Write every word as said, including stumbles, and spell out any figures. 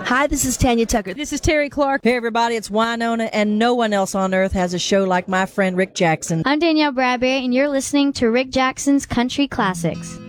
Hi, this is Tanya Tucker. This is Terry Clark. Hey, everybody, it's Winona, and no one else on earth has a show like my friend Rick Jackson. I'm Danielle Bradbury, and you're listening to Rick Jackson's Country Classics.